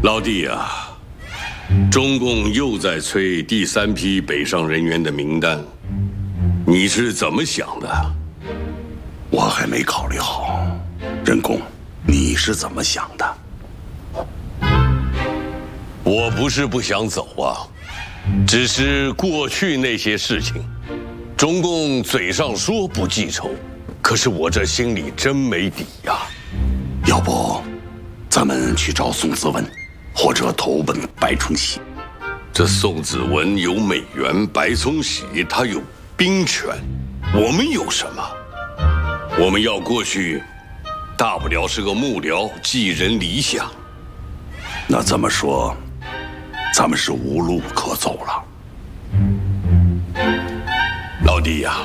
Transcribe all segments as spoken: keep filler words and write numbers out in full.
老弟啊，中共又在催第三批北上人员的名单，你是怎么想的？ 我还没考虑好。任公，你是怎么想的？ 我不是不想走啊，只是过去那些事情，中共嘴上说不记仇，可是我这心里真没底呀。 要不，咱们去找宋子文，或者投奔白崇禧。 这宋子文有美元，白崇禧他有兵权，我们有什么？我们要过去，大不了是个幕僚，寄人篱下。 那这么说，咱们是无路可走了。 老弟呀，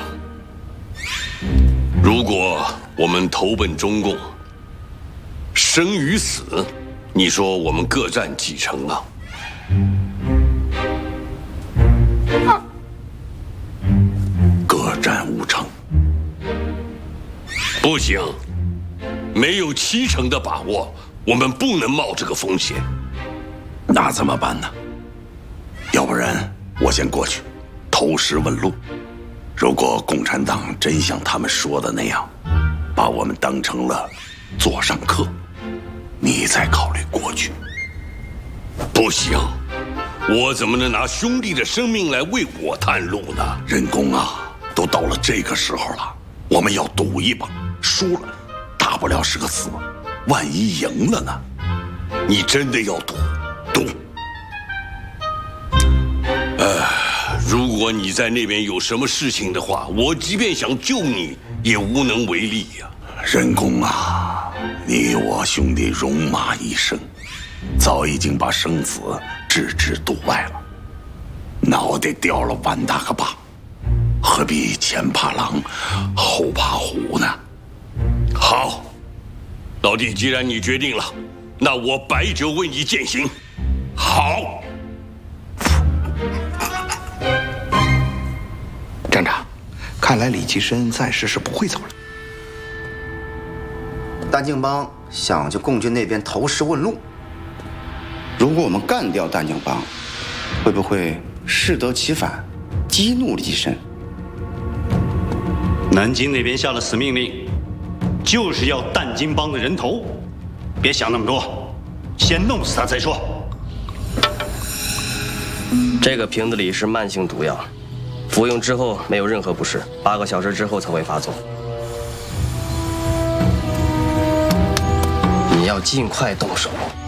如果我们投奔中共，生与死，你说我们各占几成啊？ 各占五成。 不行，没有七成的把握，我们不能冒这个风险。 那怎么办呢？要不然我先过去，投石问路。如果共产党真像他们说的那样，把我们当成了座上客，你再考虑过去。 不行，我怎么能拿兄弟的生命来为我探路呢？ 任公啊，都到了这个时候了，我们要赌一把，输了，大不了是个死，万一赢了呢？ 你真的要赌？ 赌。 呃，如果你在那边有什么事情的话，我即便想救你，也无能为力呀。 任公啊，你我兄弟戎马一生，早已经把生死置之度外了，脑袋掉了碗大个疤，何必前怕狼后怕虎呢？ 好，老弟，既然你决定了，那我白酒为你践行。好。 站长，看来李济深暂时是不会走了。 单敬邦想去共军那边投石问路。 如果我们干掉单敬邦，会不会适得其反，激怒李济深？ 南京那边下了死命令，就是要单敬邦的人头。别想那么多，先弄死他再说。 这个瓶子里是慢性毒药，服用之后没有任何不适，八个小时之后才会发作。你要尽快动手。